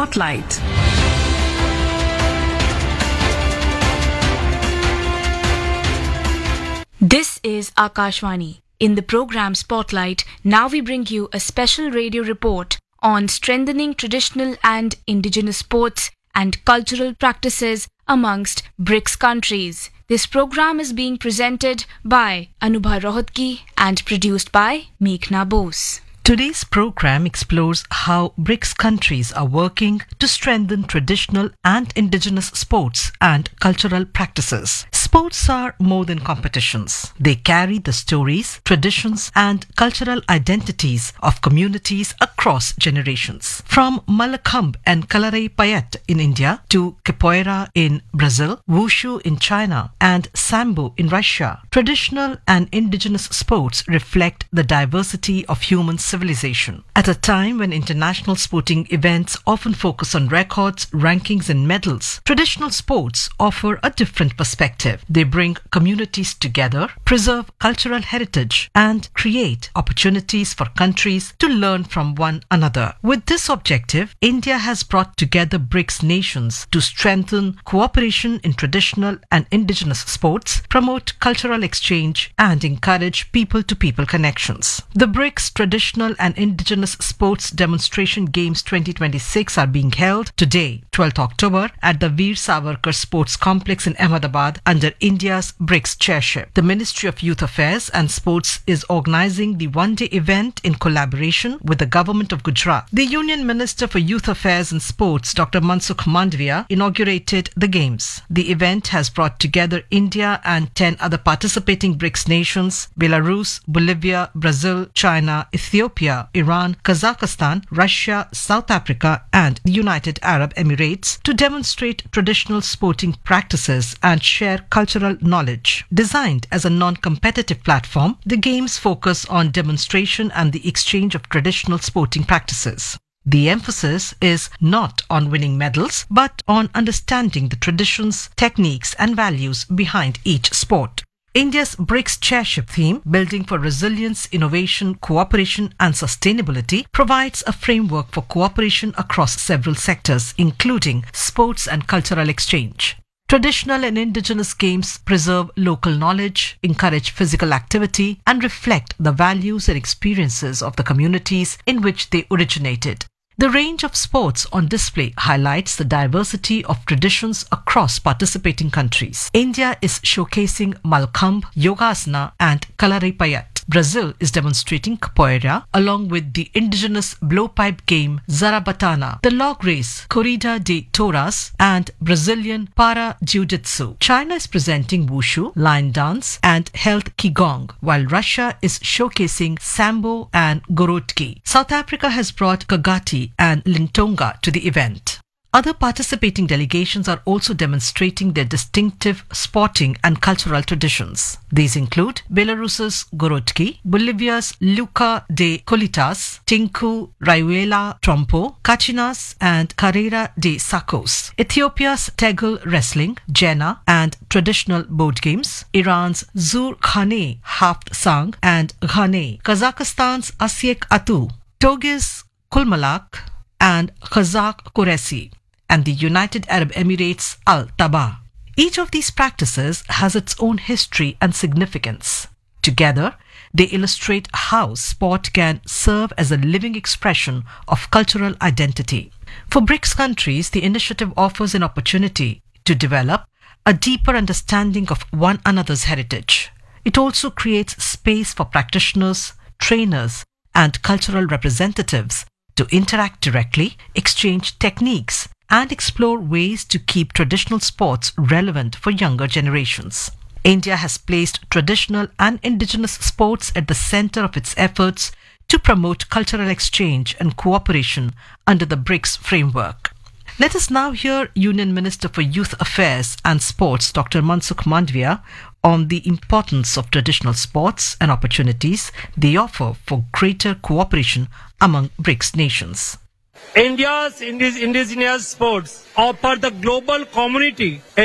Spotlight. This is Akashvani. In the program Spotlight, now we bring you a special radio report on strengthening traditional and indigenous sports and cultural practices amongst BRICS countries. This program is being presented by Anubha Rohatgi and produced by Meghna Bose. Today's program explores how BRICS countries are working to strengthen traditional and indigenous sports and cultural practices. Sports are more than competitions. They carry the stories, traditions, and cultural identities of communities across generations. From Malakhamb and Kalaripayat in India to Capoeira in Brazil, Wushu in China, and Sambo in Russia, traditional and indigenous sports reflect the diversity of human civilization. At a time when international sporting events often focus on records, rankings, and medals, traditional sports offer a different perspective. They bring communities together, preserve cultural heritage, and create opportunities for countries to learn from one another. With this objective, India has brought together BRICS nations to strengthen cooperation in traditional and indigenous sports, promote cultural exchange, and encourage people-to-people connections. The BRICS Traditional and Indigenous Sports Demonstration Games 2026 are being held today, 12th October, at the Veer Savarkar Sports Complex in Ahmedabad under India's BRICS chairship. The Ministry of Youth Affairs and Sports is organizing the one-day event in collaboration with the Government of Gujarat. The Union Minister for Youth Affairs and Sports, Dr. Mansukh Mandavia, inaugurated the Games. The event has brought together India and 10 other participating BRICS nations, Belarus, Bolivia, Brazil, China, Ethiopia, Iran, Kazakhstan, Russia, South Africa, and the United Arab Emirates to demonstrate traditional sporting practices and share cultural knowledge. Designed as a non-competitive platform, the Games focus on demonstration and the exchange of traditional sporting practices. The emphasis is not on winning medals, but on understanding the traditions, techniques, and values behind each sport. India's BRICS chairship theme, Building for Resilience, Innovation, Cooperation and Sustainability, provides a framework for cooperation across several sectors, including sports and cultural exchange. Traditional and indigenous games preserve local knowledge, encourage physical activity, and reflect the values and experiences of the communities in which they originated. The range of sports on display highlights the diversity of traditions across participating countries. India is showcasing Malakhamb, Yogasana, and Kalaripayat. Brazil is demonstrating capoeira along with the indigenous blowpipe game Zarabatana, the log race Corrida de Touras, and Brazilian para-jiu-jitsu. China is presenting wushu, line dance, and health qigong, while Russia is showcasing sambo and gorotki. South Africa has brought kagati and lintonga to the event. Other participating delegations are also demonstrating their distinctive sporting and cultural traditions. These include Belarus's Gorotki, Bolivia's Luca de Colitas, Tinku Rayuela Trompo, Kachinas, and Carrera de Sacos, Ethiopia's Tegel Wrestling, Jena, and traditional board games, Iran's Zur Khane Haft Sang and Ghane, Kazakhstan's Asyek Atu, Togi's Kulmalak, and Kazakh Kuresi, and the United Arab Emirates Al-Taba. Each of these practices has its own history and significance. Together, they illustrate how sport can serve as a living expression of cultural identity. For BRICS countries, the initiative offers an opportunity to develop a deeper understanding of one another's heritage. It also creates space for practitioners, trainers, and cultural representatives to interact directly, exchange techniques, and explore ways to keep traditional sports relevant for younger generations. India has placed traditional and indigenous sports at the center of its efforts to promote cultural exchange and cooperation under the BRICS framework. Let us now hear Union Minister for Youth Affairs and Sports, Dr. Mansukh Mandavia, on the importance of traditional sports and opportunities they offer for greater cooperation among BRICS nations. India's indigenous sports offer the global community a